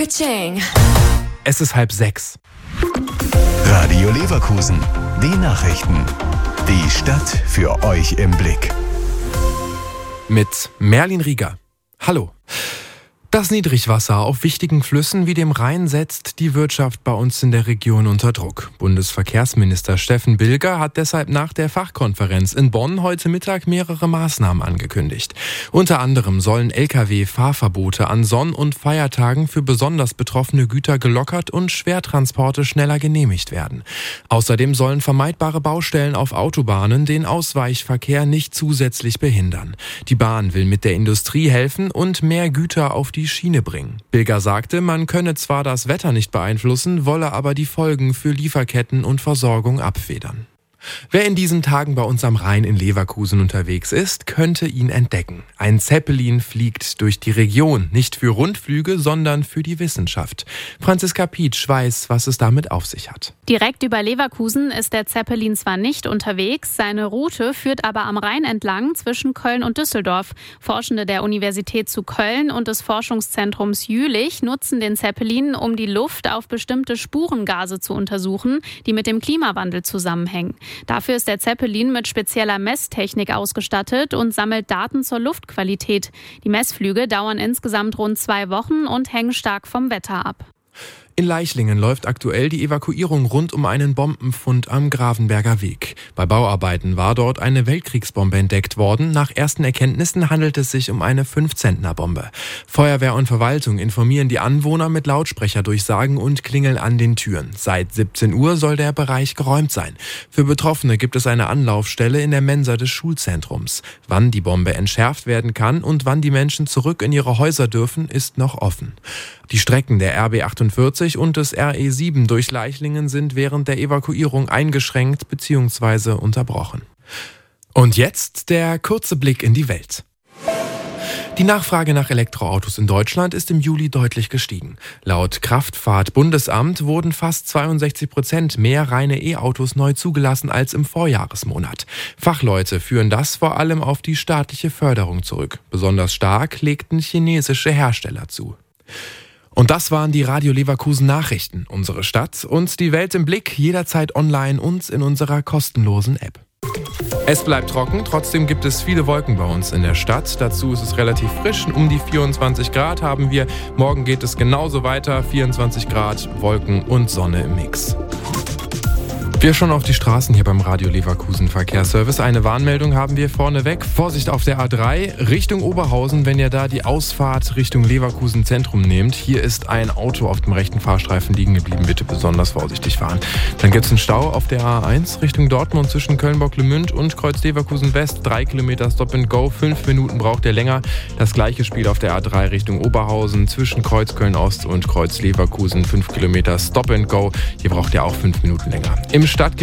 Ka-ching. Es ist 5:30. Radio Leverkusen. Die Nachrichten. Die Stadt für euch im Blick. Mit Merlin Rieger. Hallo. Das Niedrigwasser auf wichtigen Flüssen wie dem Rhein setzt die Wirtschaft bei uns in der Region unter Druck. Bundesverkehrsminister Steffen Bilger hat deshalb nach der Fachkonferenz in Bonn heute Mittag mehrere Maßnahmen angekündigt. Unter anderem sollen Lkw-Fahrverbote an Sonn- und Feiertagen für besonders betroffene Güter gelockert und Schwertransporte schneller genehmigt werden. Außerdem sollen vermeidbare Baustellen auf Autobahnen den Ausweichverkehr nicht zusätzlich behindern. Die Bahn will mit der Industrie helfen und mehr Güter auf die Schiene bringen. Bilger sagte, man könne zwar das Wetter nicht beeinflussen, wolle aber die Folgen für Lieferketten und Versorgung abfedern. Wer in diesen Tagen bei uns am Rhein in Leverkusen unterwegs ist, könnte ihn entdecken. Ein Zeppelin fliegt durch die Region, nicht für Rundflüge, sondern für die Wissenschaft. Franziska Pietsch weiß, was es damit auf sich hat. Direkt über Leverkusen ist der Zeppelin zwar nicht unterwegs, seine Route führt aber am Rhein entlang zwischen Köln und Düsseldorf. Forschende der Universität zu Köln und des Forschungszentrums Jülich nutzen den Zeppelin, um die Luft auf bestimmte Spurengase zu untersuchen, die mit dem Klimawandel zusammenhängen. Dafür ist der Zeppelin mit spezieller Messtechnik ausgestattet und sammelt Daten zur Luftqualität. Die Messflüge dauern insgesamt rund 2 Wochen und hängen stark vom Wetter ab. In Leichlingen läuft aktuell die Evakuierung rund um einen Bombenfund am Gravenberger Weg. Bei Bauarbeiten war dort eine Weltkriegsbombe entdeckt worden. Nach ersten Erkenntnissen handelt es sich um eine 5-Zentner-Bombe. Feuerwehr und Verwaltung informieren die Anwohner mit Lautsprecherdurchsagen und klingeln an den Türen. Seit 17 Uhr soll der Bereich geräumt sein. Für Betroffene gibt es eine Anlaufstelle in der Mensa des Schulzentrums. Wann die Bombe entschärft werden kann und wann die Menschen zurück in ihre Häuser dürfen, ist noch offen. Die Strecken der RB 48 und des RE 7 durch Leichlingen sind während der Evakuierung eingeschränkt bzw. unterbrochen. Und jetzt der kurze Blick in die Welt. Die Nachfrage nach Elektroautos in Deutschland ist im Juli deutlich gestiegen. Laut Kraftfahrt-Bundesamt wurden fast 62% mehr reine E-Autos neu zugelassen als im Vorjahresmonat. Fachleute führen das vor allem auf die staatliche Förderung zurück. Besonders stark legten chinesische Hersteller zu. Und das waren die Radio Leverkusen Nachrichten. Unsere Stadt und die Welt im Blick, jederzeit online und in unserer kostenlosen App. Es bleibt trocken, trotzdem gibt es viele Wolken bei uns in der Stadt. Dazu ist es relativ frisch, um die 24 Grad haben wir. Morgen geht es genauso weiter, 24 Grad, Wolken und Sonne im Mix. Wir schauen auf die Straßen hier beim Radio Leverkusen Verkehrsservice. Eine Warnmeldung haben wir vorneweg. Vorsicht auf der A3 Richtung Oberhausen, wenn ihr da die Ausfahrt Richtung Leverkusen Zentrum nehmt. Hier ist ein Auto auf dem rechten Fahrstreifen liegen geblieben. Bitte besonders vorsichtig fahren. Dann gibt es einen Stau auf der A1 Richtung Dortmund zwischen Köln-Bocklemünd und Kreuz Leverkusen West. 3 Kilometer Stop and Go. 5 Minuten braucht ihr länger. Das gleiche Spiel auf der A3 Richtung Oberhausen zwischen Kreuz Köln Ost und Kreuz Leverkusen. 5 Kilometer Stop and Go. Hier braucht ihr auch 5 Minuten länger. Im Stadtgebiet